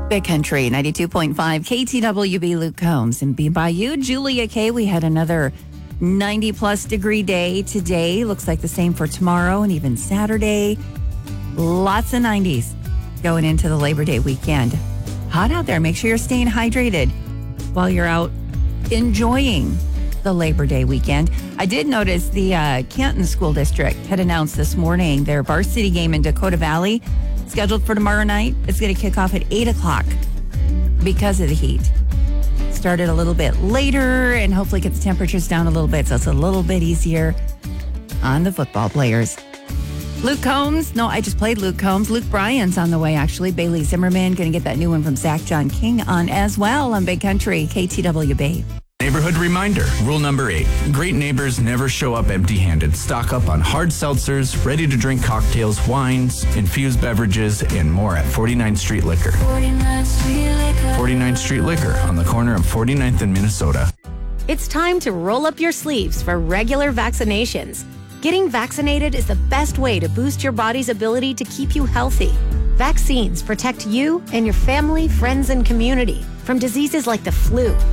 Big Country, 92.5 KTWB, Luke Combs. And be by you, Julia K. We had another 90-plus degree day today. Looks like the same for tomorrow and even Saturday. Lots of 90s going into the Labor Day weekend. Hot out there. Make sure you're staying hydrated while you're out enjoying the Labor Day weekend. I did notice the Canton School District had announced this morning their varsity game in Dakota Valley, scheduled for tomorrow night. It's going to kick off at 8 o'clock because of the heat. Started a little bit later and hopefully get the temperatures down a little bit so it's a little bit easier on the football players. Luke Combs. No, I just played Luke Combs. Luke Bryan's on the way, actually. Bailey Zimmerman going to get that new one from Zach John King on as well on Big Country, KTWB. Neighborhood reminder. Rule number 8. Great neighbors never show up empty-handed. Stock up on hard seltzers, ready-to-drink cocktails, wines, infused beverages, and more at 49th Street Liquor. 49th Street Liquor on the corner of 49th and Minnesota. It's time to roll up your sleeves for regular vaccinations. Getting vaccinated is the best way to boost your body's ability to keep you healthy. Vaccines protect you and your family, friends, and community from diseases like the flu,